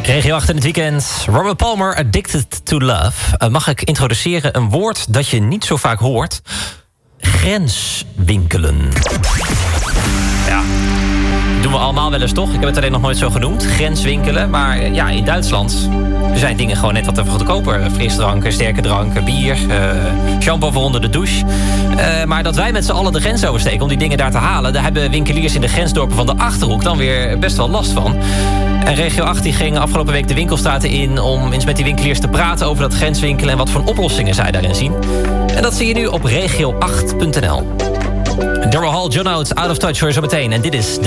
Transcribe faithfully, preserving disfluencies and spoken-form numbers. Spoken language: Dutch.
Regio acht in het weekend. Robert Palmer, Addicted to Love. Uh, mag ik introduceren een woord dat je niet zo vaak hoort? Grenswinkelen. Ja, doen we allemaal wel eens toch? Ik heb het alleen nog nooit zo genoemd. Grenswinkelen. Maar uh, ja, in Duitsland zijn dingen gewoon net wat even goedkoper. Frisdranken, sterke dranken, bier, uh, shampoo voor onder de douche. Uh, maar dat wij met z'n allen de grens oversteken om die dingen daar te halen, daar hebben winkeliers in de grensdorpen van de Achterhoek dan weer best wel last van. En Regio acht die ging afgelopen week de winkelstraten in om eens met die winkeliers te praten over dat grenswinkelen en wat voor oplossingen zij daarin zien. En dat zie je nu op regio acht punt n l. Daryl Hall, John Oates, Out of Touch, hoor je zo meteen. En dit is